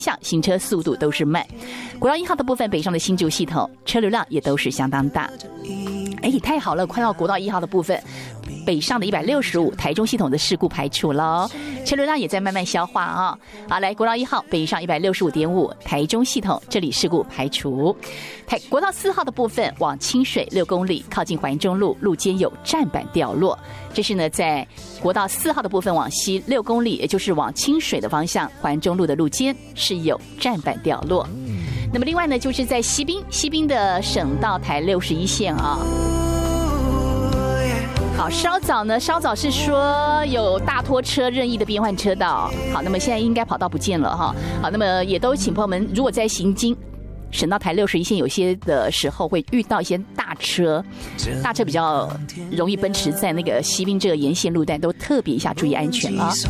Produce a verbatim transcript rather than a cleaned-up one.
向行车速度都是慢。国道一号的部分，北上的新竹系统车流量也都是相当大。哎，太好了，快到国道一号的部分，北上的一百六十五台中系统的事故排除了，车流量也在慢慢消化啊。好，来国道一号北上一百六十五点五台中系统，这里事故排除。台国道四号的部分往清水六公里，靠近环中路路肩有站板掉落，这是呢在国道四号的部分往西六公里，也就是往清水的方向，环中路的路肩是有站板掉落。那么另外呢，就是在西滨西滨的省道台六十一线啊。好，稍早呢，稍早是说有大拖车任意的变换车道。好，那么现在应该跑道不见了哈。好，那么也都请朋友们，如果在行经省道台六十一线，有些的时候会遇到一些大车，大车比较容易奔驰在那个西滨这个沿线路段，都特别一下注意安全了。